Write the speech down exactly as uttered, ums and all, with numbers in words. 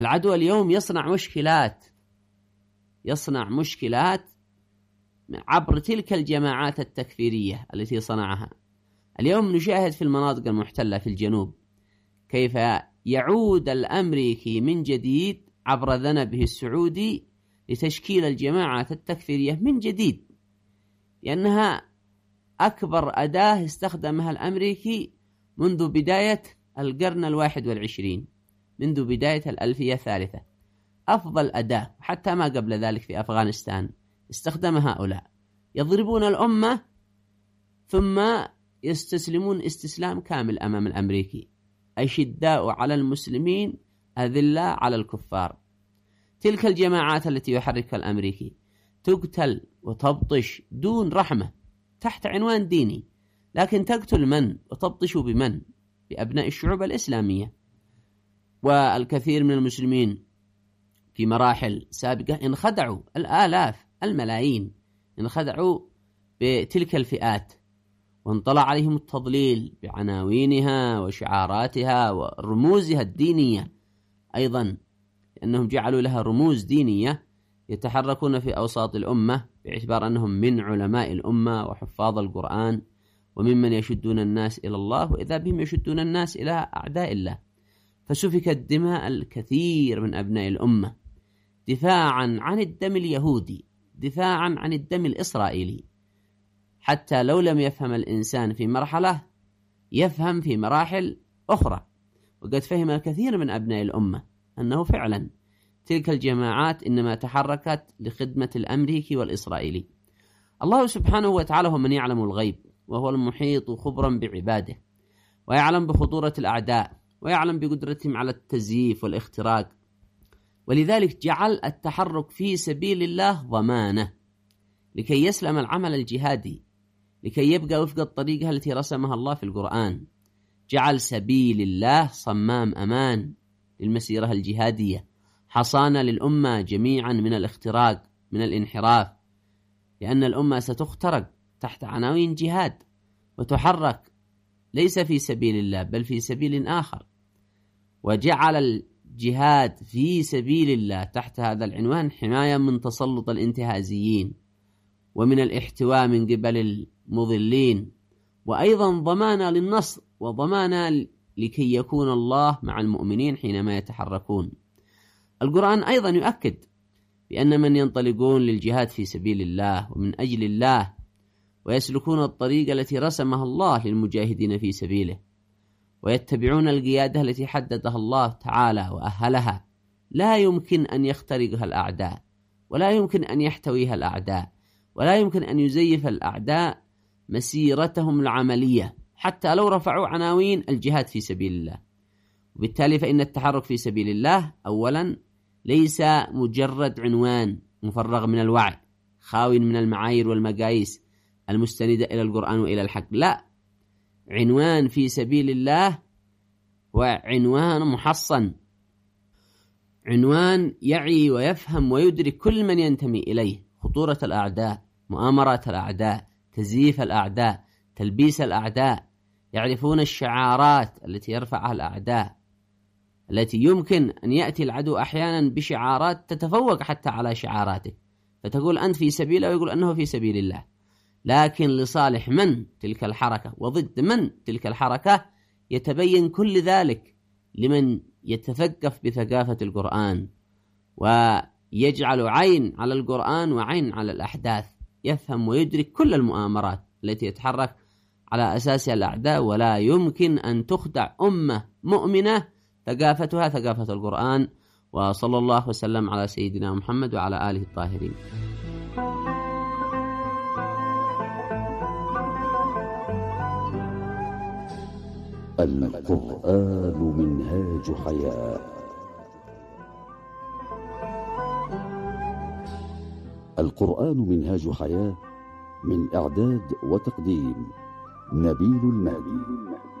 العدو اليوم يصنع مشكلات يصنع مشكلات عبر تلك الجماعات التكفيرية التي صنعها. اليوم نشاهد في المناطق المحتلة في الجنوب كيف يعود الأمريكي من جديد عبر ذنبه السعودي لتشكيل الجماعات التكفيرية من جديد، لأنها أكبر أداة استخدمها الأمريكي منذ بداية القرن الواحد والعشرين، منذ بداية الألفية الثالثة. أفضل أداة حتى ما قبل ذلك في أفغانستان استخدم هؤلاء، يضربون الأمة ثم يستسلمون استسلام كامل أمام الأمريكي، أشداء على المسلمين أذلاء على الكفار. تلك الجماعات التي يحركها الأمريكي تقتل وتبطش دون رحمة تحت عنوان ديني، لكن تقتل من وتبطش بمن؟ بأبناء الشعوب الإسلامية. والكثير من المسلمين في مراحل سابقة انخدعوا، الآلاف الملايين انخدعوا بتلك الفئات، وانطلع عليهم التضليل بعناوينها وشعاراتها ورموزها الدينية أيضا، لأنهم جعلوا لها رموز دينية يتحركون في أوساط الأمة باعتبار أنهم من علماء الأمة وحفاظ القرآن وممن يشدون الناس إلى الله، وإذا بهم يشدون الناس إلى أعداء الله. فسفكت دماء الكثير من أبناء الأمة دفاعا عن الدم اليهودي، دفاعا عن الدم الإسرائيلي، حتى لو لم يفهم الإنسان في مرحلة يفهم في مراحل أخرى. وقد فهم الكثير من أبناء الأمة أنه فعلا تلك الجماعات إنما تحركت لخدمة الأمريكي والإسرائيلي. الله سبحانه وتعالى هو من يعلم الغيب، وهو المحيط خبرا بعباده، ويعلم بخطورة الأعداء، ويعلم بقدرتهم على التزييف والاختراق، ولذلك جعل التحرك في سبيل الله ضمانة لكي يسلم العمل الجهادي، لكي يبقى وفق الطريقة التي رسمها الله في القرآن. جعل سبيل الله صمام أمان للمسيرة الجهادية، حصانة للأمة جميعا من الاختراق، من الانحراف، لأن الأمة ستخترق تحت عناوين جهاد وتحرك ليس في سبيل الله بل في سبيل آخر. وجعل الجهاد في سبيل الله تحت هذا العنوان حماية من تسلط الانتهازيين ومن الاحتواء من قبل المضلين، وأيضا ضمانة للنصر وضمانة لكي يكون الله مع المؤمنين حينما يتحركون. القرآن أيضا يؤكد بأن من ينطلقون للجهاد في سبيل الله ومن أجل الله ويسلكون الطريقة التي رسمها الله للمجاهدين في سبيله، ويتبعون القيادة التي حددها الله تعالى وأهلها، لا يمكن أن يخترقها الأعداء، ولا يمكن أن يحتويها الأعداء، ولا يمكن أن يزيف الأعداء مسيرتهم العملية حتى لو رفعوا عناوين الجهاد في سبيل الله. وبالتالي فإن التحرك في سبيل الله أولا ليس مجرد عنوان مفرغ من الوعي خاوي من المعايير والمقاييس المستندة إلى القرآن وإلى الحق، لا، عنوان في سبيل الله وعنوان محصن، عنوان يعي ويفهم ويدرك كل من ينتمي إليه خطورة الأعداء، مؤامرات الأعداء، تزييف الأعداء، تلبيس الأعداء، يعرفون الشعارات التي يرفعها الأعداء، التي يمكن أن يأتي العدو أحيانا بشعارات تتفوق حتى على شعاراته، فتقول أنت في سبيله ويقول أنه في سبيل الله، لكن لصالح من تلك الحركة وضد من تلك الحركة يتبين كل ذلك لمن يتثقف بثقافة القرآن ويجعل عين على القرآن وعين على الأحداث، يفهم ويدرك كل المؤامرات التي يتحرك على أساسها الأعداء. ولا يمكن أن تخدع أمة مؤمنة ثقافتها ثقافة القرآن. وصلى الله وسلم على سيدنا محمد وعلى آله الطاهرين. القرآن منهاج حياة. القرآن منهاج حياة، من إعداد وتقديم نبيل المهدي.